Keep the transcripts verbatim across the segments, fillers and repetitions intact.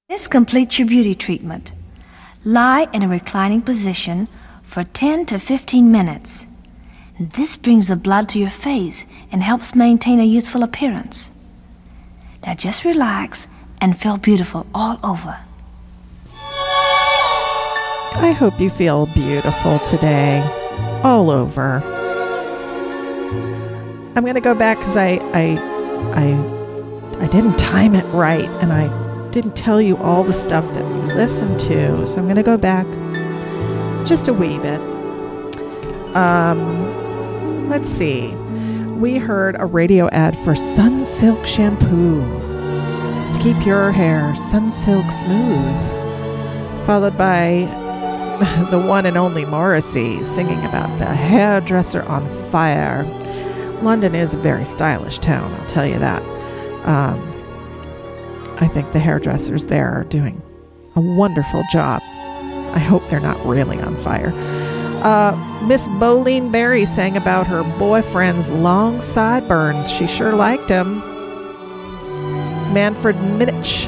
This completes your beauty treatment. Lie in a reclining position for ten to fifteen minutes. This brings the blood to your face and helps maintain a youthful appearance. Now just relax and feel beautiful all over. I hope you feel beautiful today, all over. I'm going to go back because I, I, I, I didn't time it right, and I didn't tell you all the stuff that we listened to. So I'm going to go back just a wee bit. Um, let's see. We heard a radio ad for Sunsilk shampoo to keep your hair Sunsilk smooth, followed by the one and only Morrissey singing about the hairdresser on fire. London is a very stylish town, I'll tell you that. Um, I think the hairdressers there are doing a wonderful job. I hope they're not really on fire. Uh, Miss Bolene Berry sang about her boyfriend's long sideburns. She sure liked them. Manfred Minich,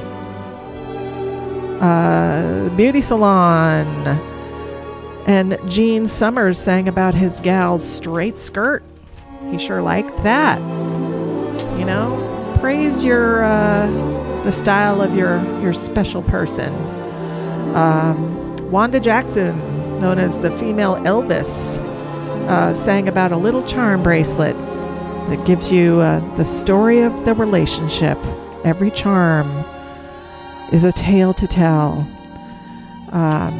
uh, beauty salon. And Gene Summers sang about his gal's straight skirt. He sure liked that. You know, praise your uh, the style of your your special person. Um, Wanda Jackson, known as the female Elvis, uh, sang about a little charm bracelet that gives you uh, the story of the relationship. Every charm is a tale to tell. Um,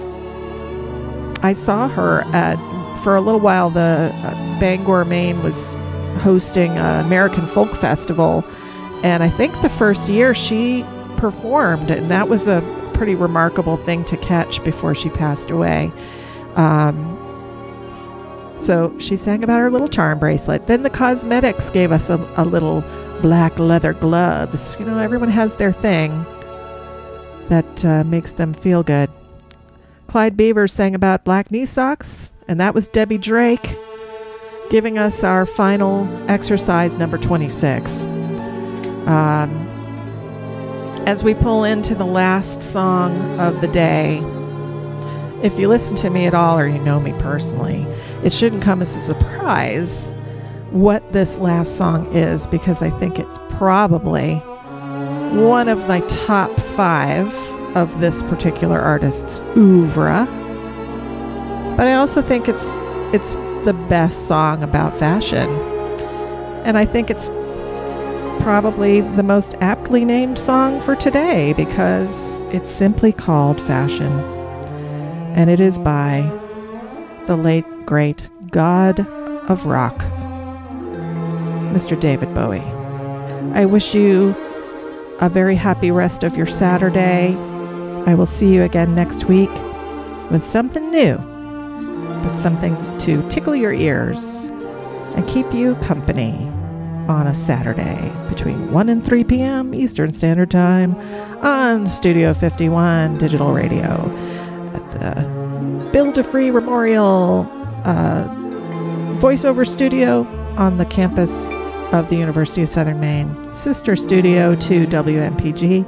I saw her at, for a little while, the uh, Bangor, Maine was hosting an American Folk Festival, and I think the first year she performed, and that was a pretty remarkable thing to catch before she passed away. Um, so she sang about her little charm bracelet. Then the Cosmetics gave us a, a little black leather gloves. You know, everyone has their thing that uh, makes them feel good. Clyde Beavers sang about black knee socks, and that was Debbie Drake giving us our final exercise, number twenty-six. Um, as we pull into the last song of the day, if you listen to me at all or you know me personally, it shouldn't come as a surprise what this last song is, because I think it's probably one of my top five of this particular artist's oeuvre. But I also think it's it's the best song about fashion. And I think it's probably the most aptly named song for today, because it's simply called Fashion. And it is by the late, great God of Rock, Mister David Bowie. I wish you a very happy rest of your Saturday. I will see you again next week with something new, but something to tickle your ears and keep you company on a Saturday between one and three p.m. Eastern Standard Time on Studio fifty-one Digital Radio at the Build-A-Free Memorial uh, voiceover studio on the campus of the University of Southern Maine, sister studio to W M P G.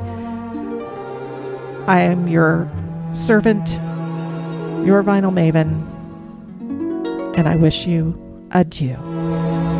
I am your servant, your vinyl maven, and I wish you adieu.